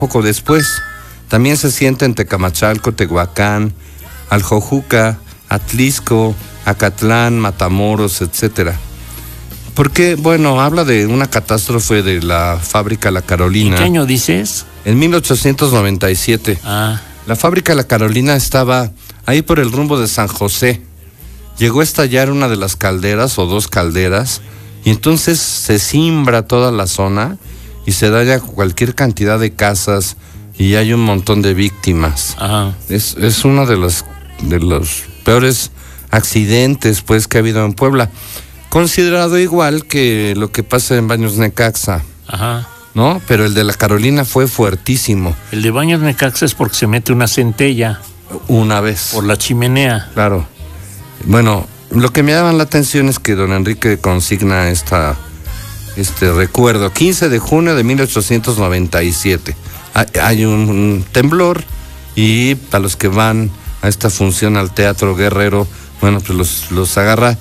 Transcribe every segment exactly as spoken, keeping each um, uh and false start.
poco después. También se siente en Tecamachalco, Tehuacán, Aljojuca, Atlisco, Acatlán, Matamoros, etcétera. Porque, bueno, habla de una catástrofe de la fábrica La Carolina. ¿En qué año dices? En mil ochocientos noventa y siete. Ah. La fábrica La Carolina estaba ahí por el rumbo de San José. Llegó a estallar una de las calderas o dos calderas y entonces se simbra toda la zona y se daña cualquier cantidad de casas y hay un montón de víctimas. Ajá. Es, es uno de los, de los peores accidentes pues que ha habido en Puebla. Considerado igual que lo que pasa en Baños Necaxa. Ajá. ¿No? Pero el de La Carolina fue fuertísimo. El de Baños Necaxa es porque se mete una centella. Una vez. Por la chimenea. Claro. Bueno, lo que me llama la atención es que don Enrique consigna esta, este recuerdo. quince de junio de mil ochocientos noventa y siete. Hay, hay un, un temblor y para los que van a esta función al Teatro Guerrero, bueno, pues los, los agarra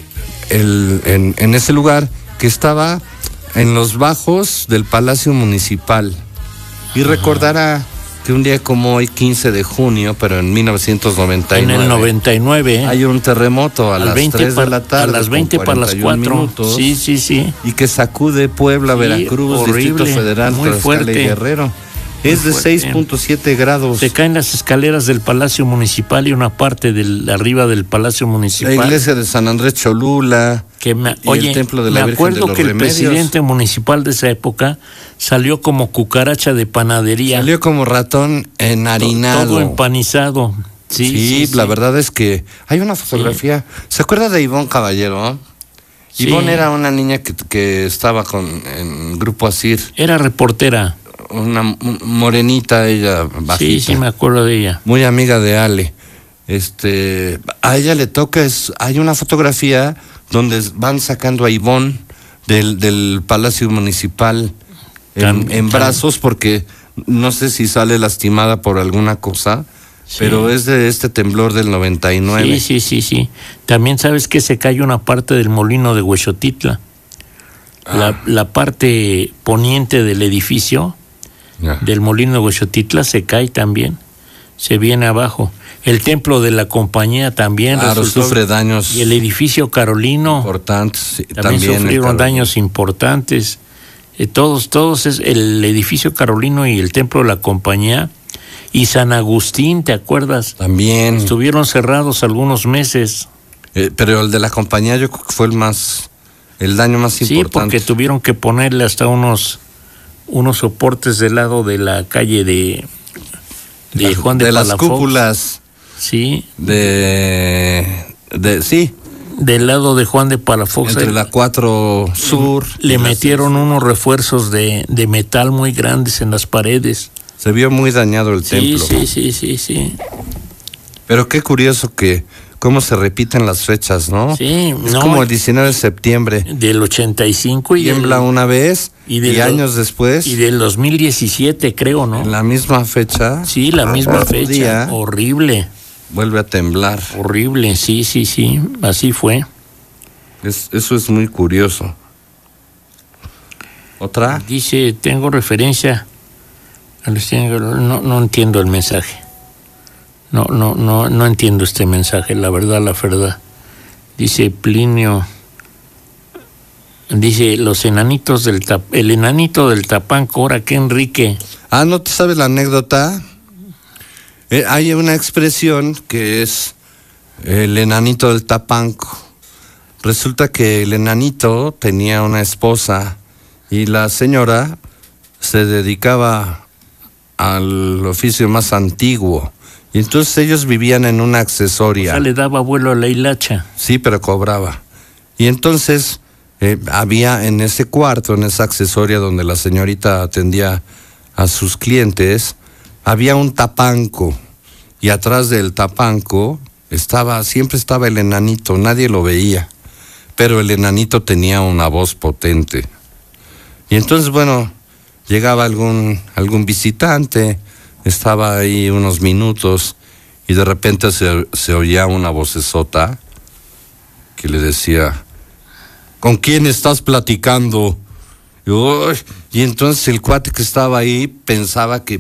el, en, en ese lugar que estaba en los bajos del Palacio Municipal. Y recordará que un día como hoy, quince de junio, pero en mil novecientos noventa y nueve. En el noventa y nueve. Hay un terremoto a las tres de la tarde. A las veinte para las cuatro. Minutos, sí, sí, sí. Y que sacude Puebla, sí, Veracruz, horrible, Distrito Federal, muy fuerte. Y Guerrero. Es de seis punto siete grados. Se caen las escaleras del Palacio Municipal y una parte del arriba del Palacio Municipal. La iglesia de San Andrés Cholula. Que me, y oye, el templo de la me Virgen acuerdo de los que Remedios. El presidente municipal de esa época salió como cucaracha de panadería. Salió como ratón enharinado. Todo empanizado. Sí, sí, sí la sí. verdad es que hay una fotografía. Sí. ¿Se acuerda de Ivonne Caballero? Sí. Ivonne era una niña que, que estaba con en Grupo Asir. Era reportera. Una morenita, ella bajita. Sí, sí me acuerdo de ella. Muy amiga de Ale. Este, a ella le toca, es, hay una fotografía donde van sacando a Ivonne del, del Palacio Municipal en, Cam, en brazos, porque no sé si sale lastimada por alguna cosa, sí. Pero es de este temblor del noventa y nueve. Sí, sí, sí, sí. También sabes que se cae una parte del molino de Huexotitla. Ah. La, la parte poniente del edificio yeah. del molino de Huexotitla se cae también, se viene abajo. El templo de la compañía también claro, resultó, sufre daños. Y el edificio carolino importantes, sí, también, también sufrieron daños importantes. Eh, todos, todos es el edificio carolino y el templo de la compañía y San Agustín, ¿te acuerdas? También estuvieron cerrados algunos meses. Eh, pero el de la compañía yo creo que fue el más, el daño más sí, importante. Sí, porque tuvieron que ponerle hasta unos, unos soportes del lado de la calle de, de la, Juan de, de Palafox. Las cúpulas. Sí. De, de, sí. Del lado de Juan de Palafox. Entre la cuatro Sur. Le metieron seis. unos refuerzos de, de metal muy grandes en las paredes. Se vio muy dañado el sí, templo. Sí, sí, sí, sí. Pero qué curioso que cómo se repiten las fechas, ¿no? Sí. Es no, como el diecinueve de septiembre. Del ochenta y cinco y tiembla del, una vez y, y lo, años después. Y del dos mil diecisiete, creo, ¿no? En la misma fecha. Sí, la misma fecha. Día, horrible. Vuelve a temblar. Horrible, sí, sí, sí. Así fue. Es, eso es muy curioso. ¿Otra? Dice, tengo referencia. No, no entiendo el mensaje. No, no, no, no entiendo este mensaje, la verdad, la verdad. Dice Plinio. Dice, los enanitos del tap, el enanito del Tapanco, ahora que Enrique. Ah, ¿no te sabes la anécdota? Eh, hay una expresión que es el enanito del Tapanco. Resulta que el enanito tenía una esposa y la señora se dedicaba al oficio más antiguo. Y entonces ellos vivían en una accesoria. O sea, le daba vuelo a la hilacha. Sí, pero cobraba. Y entonces eh, había en ese cuarto, en esa accesoria donde la señorita atendía a sus clientes, había un tapanco. Y atrás del tapanco estaba, siempre estaba el enanito, nadie lo veía. Pero el enanito tenía una voz potente. Y entonces, bueno, llegaba algún, algún visitante, estaba ahí unos minutos y de repente se, se oía una vocesota que le decía, ¿con quién estás platicando? Y, uy, y entonces el cuate que estaba ahí pensaba que